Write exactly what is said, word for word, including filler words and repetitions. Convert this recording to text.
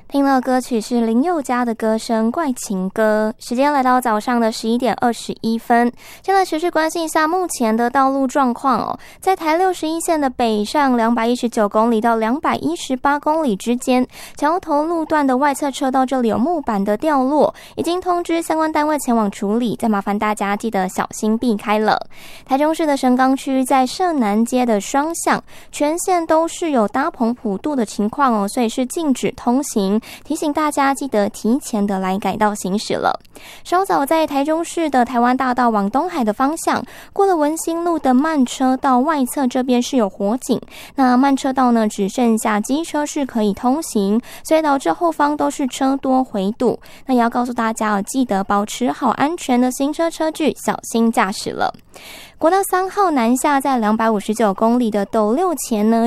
听了歌曲是林宥嘉的歌声《怪情歌》，时间来到早上的十一点二十一分。现在持续关心一下目前的道路状况哦，在台六十一线的北上两百一十九公里到两百一十八公里之间，桥头路段的外侧车道这里有木板的掉落，已经通知相关单位前往处理，再麻烦大家记得小心避开了。台中市的神冈区在社南街的双向全线都是有搭棚普渡的情况哦，所以是禁止通行。提醒大家记得提前的来改道行驶了。稍早在台中市的台湾大道往东海的方向，过了文心路的慢车道外侧这边是有火警，那慢车道呢只剩下机车是可以通行，所以导致后方都是车多回堵。那也要告诉大家哦，记得保持好安全的行车车距，小心驾驶了。国道三号南下在两百五十九公里的斗六前呢